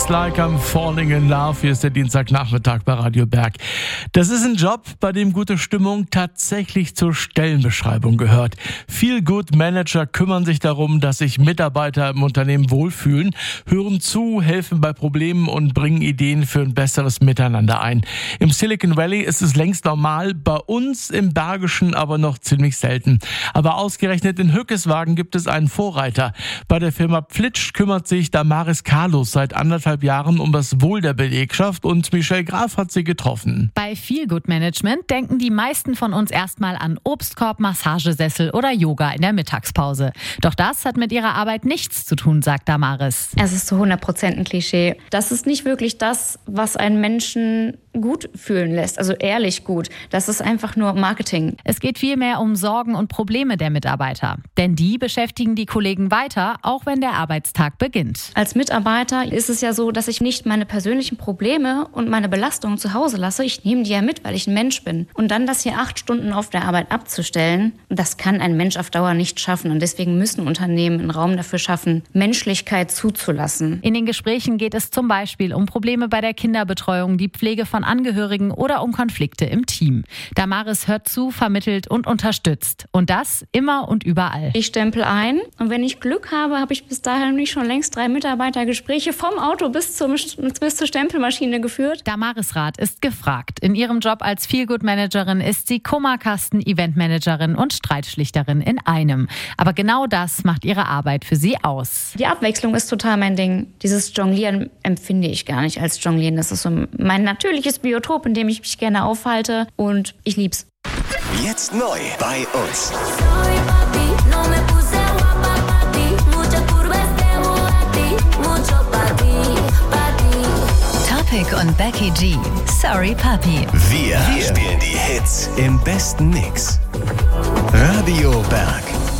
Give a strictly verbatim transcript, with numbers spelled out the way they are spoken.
Feels Like I'm Falling in Love. Hier ist der Dienstagnachmittag bei Radio Berg. Das ist ein Job, bei dem gute Stimmung tatsächlich zur Stellenbeschreibung gehört. Feel-Good-Manager kümmern sich darum, dass sich Mitarbeiter im Unternehmen wohlfühlen, hören zu, helfen bei Problemen und bringen Ideen für ein besseres Miteinander ein. Im Silicon Valley ist es längst normal, bei uns im Bergischen aber noch ziemlich selten. Aber ausgerechnet in Hückeswagen gibt es einen Vorreiter. Bei der Firma Pflitsch kümmert sich Damaris Carlos seit anderthalb Jahren um das Wohl der Belegschaft und Michelle Graf hat sie getroffen. Bei Feel-Good Management denken die meisten von uns erstmal an Obstkorb, Massagesessel oder Yoga in der Mittagspause. Doch das hat mit ihrer Arbeit nichts zu tun, sagt Damaris. Es ist zu hundert Prozent ein Klischee. Das ist nicht wirklich das, was einen Menschen gut fühlen lässt, also ehrlich gut. Das ist einfach nur Marketing. Es geht vielmehr um Sorgen und Probleme der Mitarbeiter. Denn die beschäftigen die Kollegen weiter, auch wenn der Arbeitstag beginnt. Als Mitarbeiter ist es ja so, dass ich nicht meine persönlichen Probleme und meine Belastungen zu Hause lasse. Ich nehme die ja mit, weil ich ein Mensch bin. Und dann das hier acht Stunden auf der Arbeit abzustellen, das kann ein Mensch auf Dauer nicht schaffen. Und deswegen müssen Unternehmen einen Raum dafür schaffen, Menschlichkeit zuzulassen. In den Gesprächen geht es zum Beispiel um Probleme bei der Kinderbetreuung, die Pflege von Angehörigen oder um Konflikte im Team. Damaris hört zu, vermittelt und unterstützt. Und das immer und überall. Ich stempel ein und wenn ich Glück habe, habe ich bis dahin nicht schon längst drei Mitarbeitergespräche vom Auto bis, zum, bis zur Stempelmaschine geführt. Damaris Rath ist gefragt. In ihrem Job als Feel-Good-Managerin ist sie Kummerkasten, Eventmanagerin und Streitschlichterin in einem. Aber genau das macht ihre Arbeit für sie aus. Die Abwechslung ist total mein Ding. Dieses Jonglieren empfinde ich gar nicht als Jonglieren. Das ist so mein natürliches Biotop, in dem ich mich gerne aufhalte und ich lieb's. Jetzt neu bei uns. Topic und Becky G. Sorry Papi. Wir, Wir spielen die Hits im besten Mix. Radio Berg.